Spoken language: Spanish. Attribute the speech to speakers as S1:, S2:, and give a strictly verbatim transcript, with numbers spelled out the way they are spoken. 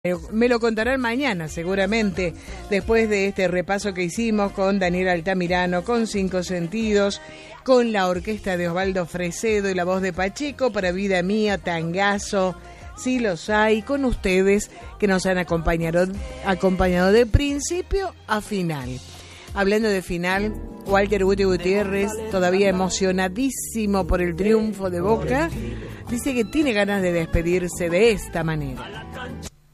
S1: Me lo contarán mañana, seguramente, después de este repaso que hicimos con Daniel Altamirano, con Cinco Sentidos, con la orquesta de Osvaldo Fresedo y la voz de Pacheco para Vida Mía, Tangazo, sí los hay, con ustedes que nos han acompañado, acompañado de principio a final. Hablando de final, Walter Guti Gutiérrez, todavía emocionadísimo por el triunfo de Boca, dice que tiene ganas de despedirse de esta manera.